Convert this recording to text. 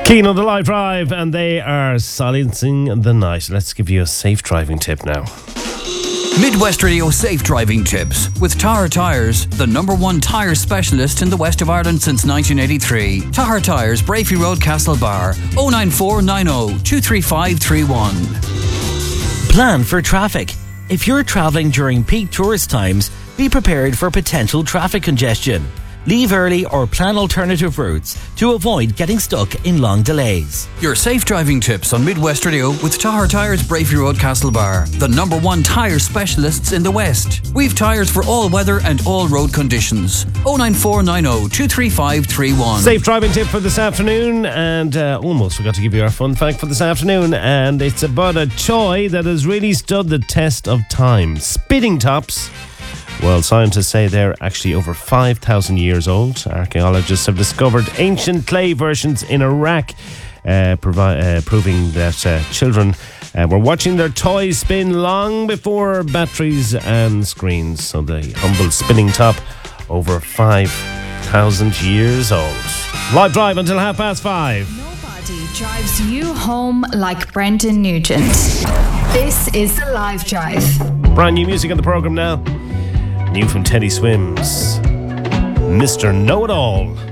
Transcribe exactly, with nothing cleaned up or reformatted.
Keen on the live drive, and they are silencing the night. Let's give you a safe driving tip now. Midwest Radio Safe Driving Tips with Tahar Tyres, the number one tyre specialist in the west of Ireland since nineteen eighty-three. Tahar Tyres, Brafey Road, Castlebar, oh nine four nine oh two three five three one. Plan for traffic. If you're travelling during peak tourist times, be prepared for potential traffic congestion. Leave early or plan alternative routes to avoid getting stuck in long delays. Your safe driving tips on Midwest Radio with Tahar Tyres, Brafey Road, Castlebar, the number one tyre specialists in the West. We've tyres for all weather and all road conditions. oh nine four nine oh two three five three one. Safe driving tip for this afternoon, and uh, almost forgot to give you our fun fact for this afternoon, and it's about a toy that has really stood the test of time. Spitting tops. Well, scientists say they're actually over five thousand years old. Archaeologists have discovered ancient clay versions in Iraq, uh, provi- uh, proving that uh, children uh, were watching their toys spin long before batteries and screens. So the humble spinning top, over five thousand years old. Live drive until half past five. Nobody drives you home like Brendan Nugent. This is the Live Drive. Brand new music on the programme now. New from Teddy Swims, Mister Know-It-All.